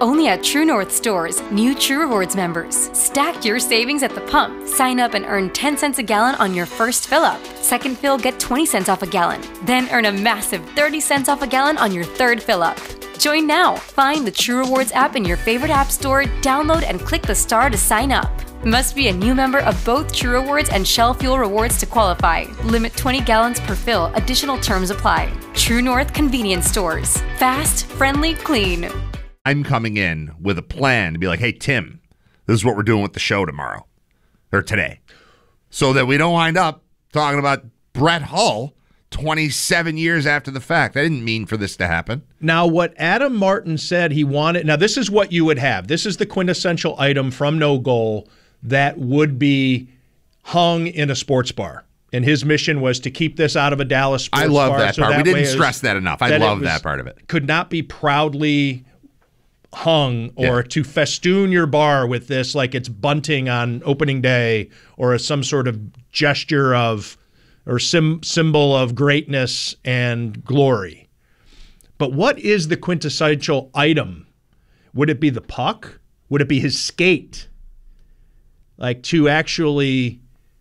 Only at True North stores, new True Rewards members. Stack your savings at the pump. Sign up and earn 10 cents a gallon on your first fill-up. Second fill, get 20 cents off a gallon. Then earn a massive 30 cents off a gallon on your third fill-up. Join now. Find the True Rewards app in your favorite app store, download and click the star to sign up. Must be a new member of both True Rewards and Shell Fuel Rewards to qualify. Limit 20 gallons per fill. Additional terms apply. True North Convenience Stores. Fast, friendly, clean. I'm coming in with a plan to be like, hey, Tim, this is what we're doing with the show tomorrow or today. So that we don't wind up talking about Brett Hull 27 years after the fact. I didn't mean for this to happen. Now, what Adam Martin said he wanted, now this is what you would have. This is the quintessential item from No Goal that would be hung in a sports bar. And his mission was to keep this out of a Dallas sports bar. I love that part. We didn't stress that enough. I love that part of it. Could not be proudly hung or to festoon your bar with this like it's bunting on opening day or some sort of gesture of or symbol of greatness and glory. But what is the quintessential item? Would it be the puck? Would it be his skate? Like to actually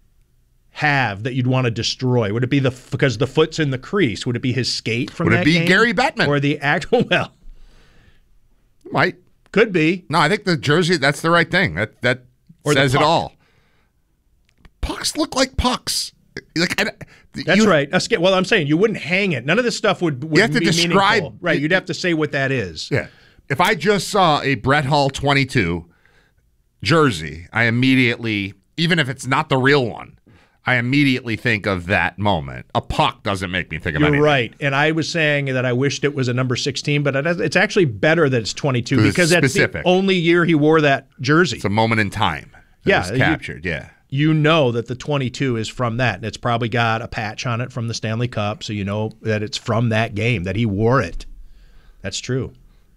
have that you'd want to destroy? Would it be because the foot's in the crease? Would it be his skate from that game? Would it be Gary Bettman? Or the actual, well... Might. Could be. No, I think the jersey, that's the right thing. That says it all. Pucks look like pucks. That's right. Well, I'm saying you wouldn't hang it. None of this stuff would you have to be describe. Meaningful. Right, you'd have to say what that is. Yeah. If I just saw a Brett Hull 22 jersey, I immediately, even if it's not the real one, I immediately think of that moment. A puck doesn't make me think of anything. You're right. And I was saying that I wished it was a number 16, but it's actually better that it's 22 because that's the only year he wore that jersey. It's a moment in time that was captured, You know that the 22 is from that, and it's probably got a patch on it from the Stanley Cup, so you know that it's from that game, that he wore it. That's true.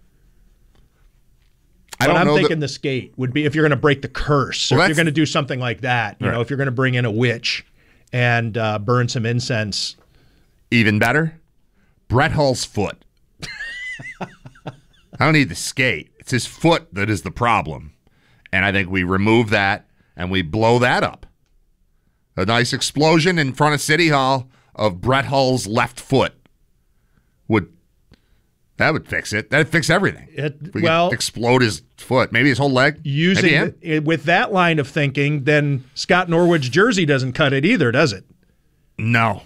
I'm thinking the skate would be if you're going to break the curse, or if you're going to do something like that. You know, if you're going to bring in a witch and burn some incense. Even better, Brett Hull's foot. I don't need the skate. It's his foot that is the problem. And I think we remove that and we blow that up. A nice explosion in front of City Hall of Brett Hull's left foot would fix it. That'd fix everything. We could explode his foot, maybe his whole leg. With that line of thinking, then Scott Norwood's jersey doesn't cut it either, does it? No.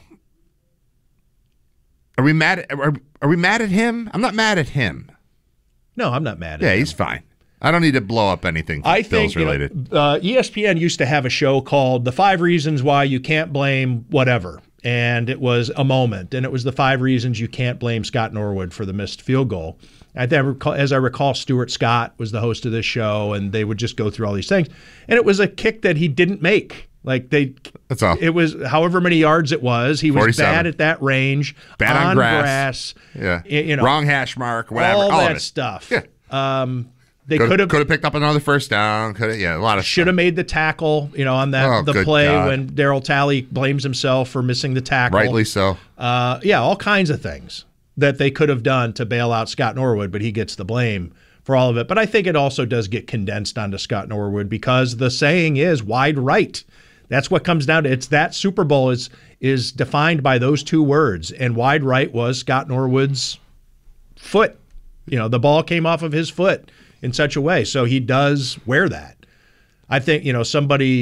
Are we mad at him? I'm not mad at him. No, I'm not mad at him. Yeah, he's fine. I don't need to blow up anything Bills related. ESPN used to have a show called The 5 Reasons Why You Can't Blame Whatever. And it was a moment. And it was the 5 reasons you can't blame Scott Norwood for the missed field goal. As I recall, Stuart Scott was the host of this show, and they would just go through all these things. And it was a kick that he didn't make. That's all. It was however many yards it was. He was 47. Bad at that range. Bad on grass. Yeah. Wrong hash mark, whatever. All that stuff. Yeah. They could have picked up another first down. A lot of should have made the tackle. On that the play when Darryl Talley blames himself for missing the tackle. Rightly so. All kinds of things that they could have done to bail out Scott Norwood, but he gets the blame for all of it. But I think it also does get condensed onto Scott Norwood because the saying is wide right. That's what comes down to. It's that Super Bowl is defined by those two words, and wide right was Scott Norwood's foot. The ball came off of his foot in such a way. So he does wear that. I think, somebody,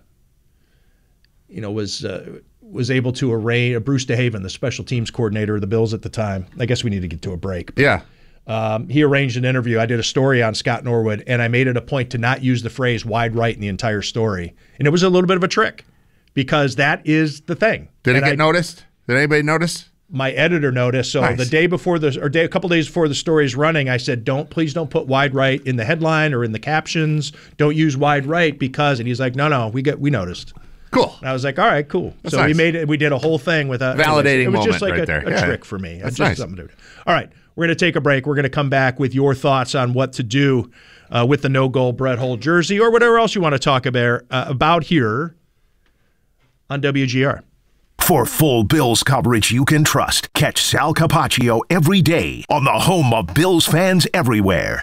was able to arrange Bruce DeHaven, the special teams coordinator of the Bills at the time. I guess we need to get to a break. Yeah. He arranged an interview. I did a story on Scott Norwood, and I made it a point to not use the phrase wide right in the entire story. And it was a little bit of a trick because that is the thing. Did it get noticed? Did anybody notice? My editor noticed. So nice. The day before a couple days before the story's running, I said, please don't put wide right in the headline or in the captions. Don't use wide right because, and he's like, no, we noticed. Cool. And I was like, all right, cool. That's so nice. we did a whole thing with a validating moment. It was just like right there. a trick for me. That's just nice. Something to do. All right, we're going to take a break. We're going to come back with your thoughts on what to do with the No Goal Brett Hull jersey or whatever else you want to talk about here on WGR. For full Bills coverage you can trust, catch Sal Capaccio every day on the home of Bills fans everywhere,